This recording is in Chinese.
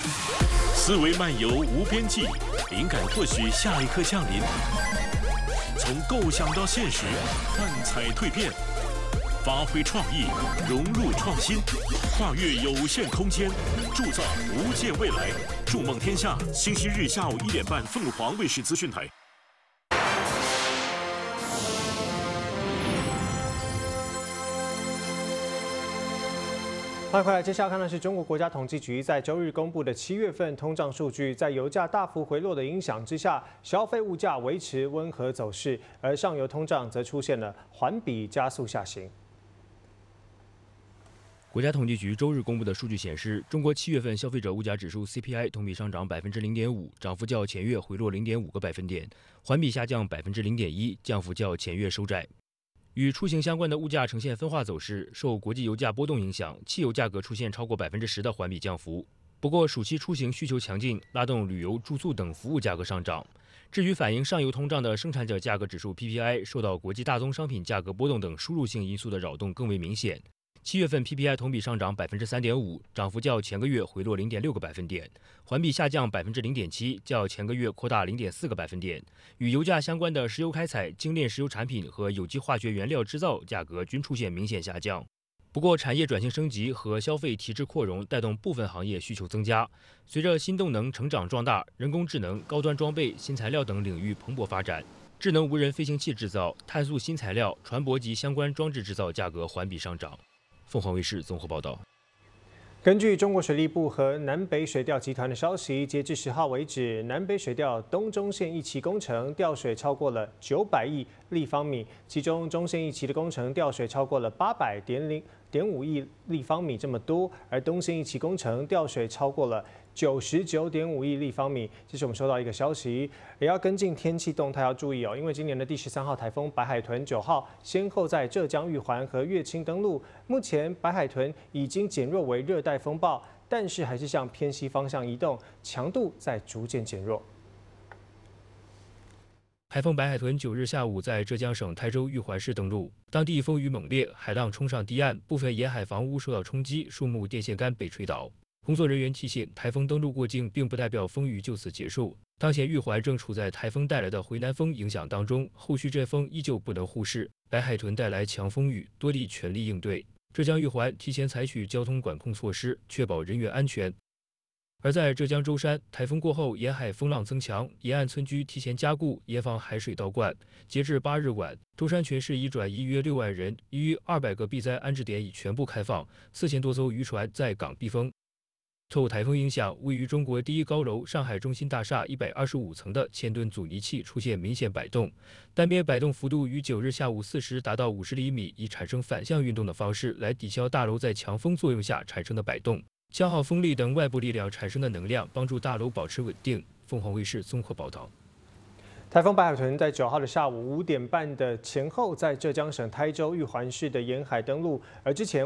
思维漫游无边际，灵感或许下一刻降临。从构想到现实，幻彩蜕变，发挥创意，融入创新，跨越有限空间，铸造无界未来。筑梦天下，星期日下午1点半，凤凰卫视资讯台。 欢迎回来，接下来看的是中国国家统计局在周日公布的7月份通胀数据，在油价大幅回落的影响之下，消费物价维持温和走势，而上游通胀则出现了环比加速下行。 国家统计局周日公布的数据显示，中国7月份消费者物价指数 CPI 同比上涨0.5%，涨幅较前月回落0.5个百分点，环比下降0.1%，降幅较前月收窄。与出行相关的物价呈现分化走势，受国际油价波动影响，汽油价格出现超过10%的环比降幅。不过，暑期出行需求强劲，拉动旅游、住宿等服务价格上涨。至于反映上游通胀的生产者价格指数 PPI， 受到国际大宗商品价格波动等输入性因素的扰动更为明显。7月份 PPI 同比上涨3.5%，涨幅较前个月回落0.6个百分点，环比下降0.7%，较前个月扩大0.4个百分点。与油价相关的石油开采、精炼石油产品和有机化学原料制造价格均出现明显下降。不过，产业转型升级和消费提质扩容带动部分行业需求增加。随着新动能成长壮大，人工智能、高端装备、新材料等领域蓬勃发展，智能无人飞行器制造、碳素新材料、船舶及相关装置制造价格环比上涨。凤凰卫视综合报道。 根据中国水利部和南北水调集团的消息，截至10号为止，南北水调东中线一期工程调水超过了900亿立方米，其中中线一期的工程调水超过了800.5亿立方米这么多，而东线一期工程调水超过了99.5亿立方米。这是我们收到一个消息，也要跟进天气动态，要注意哦，因为今年的第13号台风白海豚9号先后在浙江玉环和乐清登陆。目前白海豚已经减弱为热带风暴，但是还是向偏西方向移动，强度在逐渐减弱。 台风白海豚9日下午在浙江省台州玉环市登陆，当地风雨猛烈，海浪冲上堤岸，部分沿海房屋受到冲击，树木、电线杆被吹倒。工作人员提醒，台风登陆过境并不代表风雨就此结束。当前玉环正处在台风带来的回南风影响当中，后续阵风依旧不能忽视。白海豚带来强风雨，多地全力应对。浙江玉环提前采取交通管控措施，确保人员安全。而在浙江舟山，台风过后，沿海风浪增强，沿岸村居提前加固，严防海水倒灌。截至8日晚，舟山全市已转移约6万人，已逾200个避灾安置点已全部开放，4000多艘渔船在港避风。受台风影响，位于中国第一高楼上海中心大厦125层的千吨阻尼器出现明显摆动，单边摆动幅度于9日下午4时达到50厘米，以产生反向运动的方式来抵消大楼在强风作用下产生的摆动。消耗风力等外部力量产生的能量，帮助大楼保持稳定。凤凰卫视综合报道。 台风白海豚在9号的下午5点半的前后，在浙江省台州玉环市的沿海登陆，而之前